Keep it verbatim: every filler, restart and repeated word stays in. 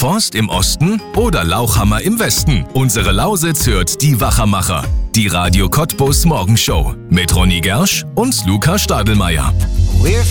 Forst im Osten oder Lauchhammer im Westen. Unsere Lausitz hört die Wachermacher. Die Radio Cottbus Morgenshow mit Ronny Gersch und Luca Stadelmeier. We're